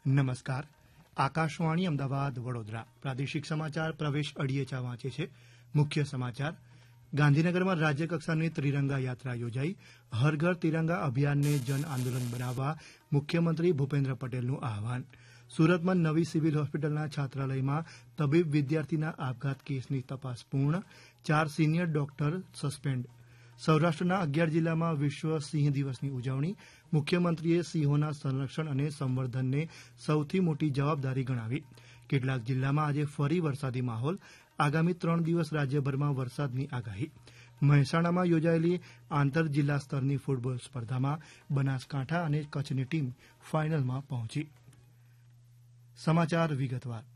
નમસ્કાર. આકાશવાણી અમદાવાદ વડોદરા પ્રાદેશિક સમાચાર પ્રવેશ અડિયેચા વાંચે છે. મુખ્ય સમાચાર. ગાંધીનગરમાં રાજ્યકક્ષાની ત્રિરંગા યાત્રા યોજાઈ. હર ઘર તિરંગા અભિયાનને જન આંદોલન બનાવવા મુખ્યમંત્રી ભૂપેન્દ્ર પટેલનું આહવાન. સુરતમાં નવી સિવિલ હોસ્પિટલના છાત્રાલયમાં તબીબ વિદ્યાર્થીના આપઘાત કેસની તપાસ પૂર્ણ. 4 સિનિયર ડોક્ટર સસ્પેન્ડ. સૌરાષ્ટ્રના 11 જિલ્લામાં વિશ્વ સિંહ દિવસની ઉજવણી. મુખ્યમંત્રીએ સિંહોના સંરક્ષણ અને સંવર્ધનને સૌથી મોટી જવાબદારી ગણાવી. કેટલાક જિલ્લામાં આજે ફરી વરસાદી માહોલ. આગામી 3 દિવસ રાજ્યભરમાં વરસાદની આગાહી. મહેસાણામાં યોજાયેલી આંતર જિલ્લા સ્તરની ફૂટબોલ સ્પર્ધામાં બનાસકાંઠા અને કચ્છની ટીમ ફાઇનલમાં પહોંચી. સમાચાર વિગતવાર.